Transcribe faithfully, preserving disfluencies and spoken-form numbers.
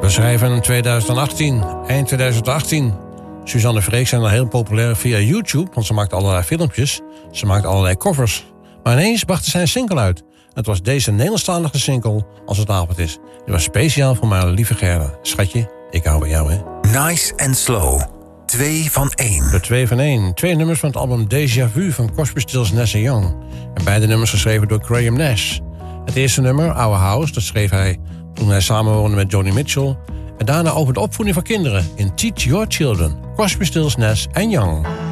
We schrijven in tweeduizend achttien, eind tweeduizend achttien. Suzanne Freek zijn al heel populair via YouTube, want ze maakt allerlei filmpjes. Ze maakt allerlei covers. Maar ineens bracht zij een single uit. Het was deze Nederlandstalige single, Als het avond is. Die was speciaal voor mijn lieve Gerda. Schatje, ik hou van jou, hè. Nice and Slow. Twee van één. De twee van één. Twee nummers van het album Déjà Vu van Crosby, Stills, Nash Young. En beide nummers geschreven door Graham Nash. Het eerste nummer, Our House, dat schreef hij toen hij samenwoonde met Joni Mitchell. En daarna over de opvoeding van kinderen in Teach Your Children. Crosby, Stills, Nash en Young.